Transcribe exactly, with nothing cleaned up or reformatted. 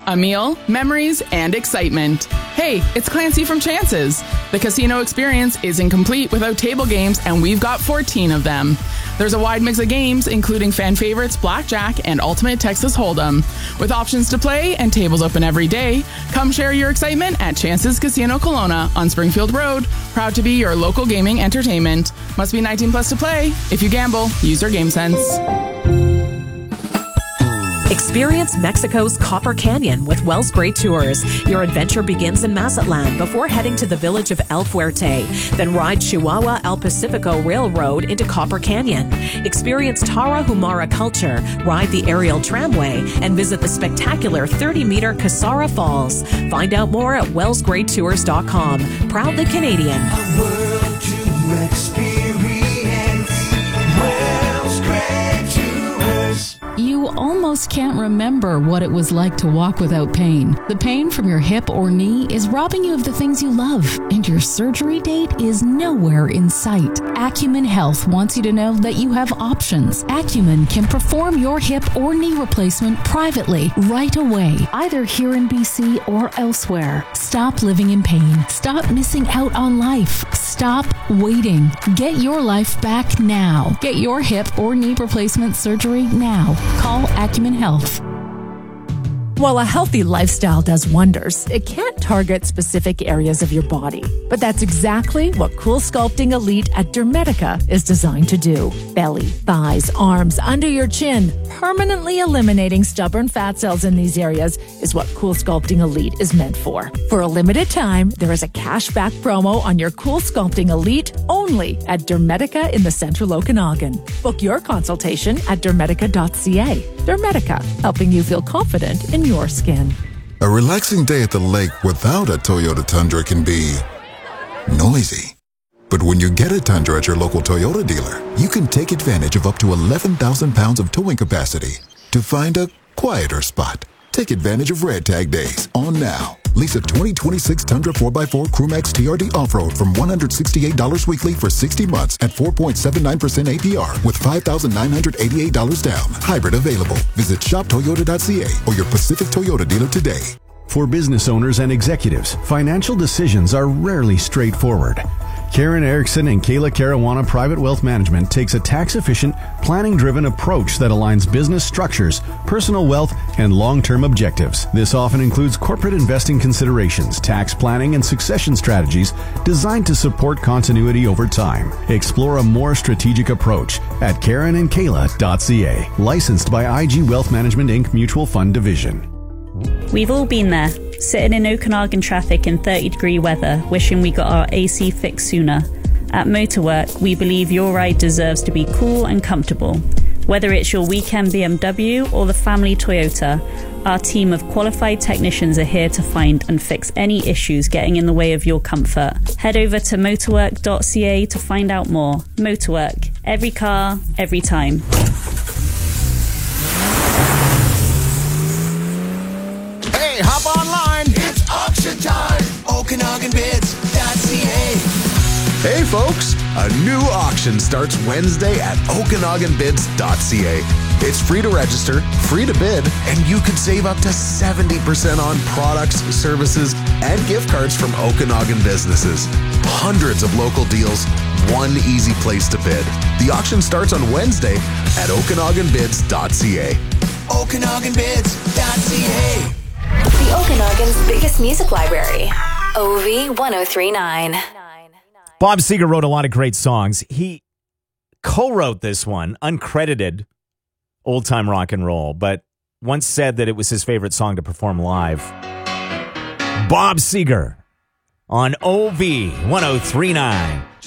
A meal, memories, and excitement. Hey, it's Clancy from Chances. The casino experience isn't complete without table games, and we've got fourteen of them. There's a wide mix of games, including fan favorites Blackjack and Ultimate Texas Hold'em. With options to play and tables open every day, come share your excitement at Chances Casino Kelowna on Springfield Road. Proud to be your local gaming entertainment. Must be nineteen plus to play. If you gamble, use your game sense. Experience Mexico's Copper Canyon with Wells Great Tours. Your adventure begins in Mazatlan before heading to the village of El Fuerte. Then ride Chihuahua El Pacifico Railroad into Copper Canyon. Experience Tarahumara culture, ride the aerial tramway, and visit the spectacular thirty-meter Casara Falls. Find out more at wells great tours dot com. Proudly Canadian. A world to experience. Wells Great Tours. You almost can't remember what it was like to walk without pain. The pain from your hip or knee is robbing you of the things you love, and your surgery date is nowhere in sight. Acumen Health wants you to know that you have options. Acumen can perform your hip or knee replacement privately right away, either here in B C or elsewhere. Stop living in pain. Stop missing out on life. Stop waiting. Get your life back now. Get your hip or knee replacement surgery now. Call Acumen Health. While a healthy lifestyle does wonders, it can't target specific areas of your body. But that's exactly what Cool Sculpting Elite at Dermedica is designed to do. Belly, thighs, arms, under your chin, permanently eliminating stubborn fat cells in these areas is what Cool Sculpting Elite is meant for. For a limited time, there is a cashback promo on your Cool Sculpting Elite only at Dermedica in the Central Okanagan. Book your consultation at dermedica dot c a. Dermedica, helping you feel confident in your skin. A relaxing day at the lake without a Toyota Tundra can be noisy. But when you get a Tundra at your local Toyota dealer, you can take advantage of up to eleven thousand pounds of towing capacity to find a quieter spot. Take advantage of Red Tag Days on now. Lease a twenty twenty-six Tundra four by four Crewmax T R D Off-Road from one hundred sixty-eight dollars weekly for sixty months at four point seven nine percent A P R with five thousand nine hundred eighty-eight dollars down. Hybrid available. Visit shop toyota dot c a or your Pacific Toyota dealer today. For business owners and executives, financial decisions are rarely straightforward. Karen Erickson and Kayla Caruana Private Wealth Management takes a tax-efficient, planning-driven approach that aligns business structures, personal wealth, and long-term objectives. This often includes corporate investing considerations, tax planning, and succession strategies designed to support continuity over time. Explore a more strategic approach at karen and kayla dot c a. Licensed by I G Wealth Management, Incorporated Mutual Fund Division. We've all been there, sitting in Okanagan traffic in thirty degree weather, wishing we got our A C fixed sooner. At Motorwork, we believe your ride deserves to be cool and comfortable. Whether it's your weekend B M W or the family Toyota, our team of qualified technicians are here to find and fix any issues getting in the way of your comfort. Head over to motorwork dot c a to find out more. Motorwork, every car, every time. Hey, hop online. It's auction time. Okanagan Bids dot c a. Hey, folks. A new auction starts Wednesday at Okanagan Bids dot c a. It's free to register, free to bid, and you can save up to seventy percent on products, services, and gift cards from Okanagan businesses. Hundreds of local deals, one easy place to bid. The auction starts on Wednesday at Okanagan Bids dot c a. Okanagan Bids dot c a. The Okanagan's biggest music library. O V ten thirty-nine. Bob Seger wrote a lot of great songs. He co-wrote this one, uncredited, old-time rock and roll, but once said that it was his favorite song to perform live. Bob Seger on O V ten thirty-nine.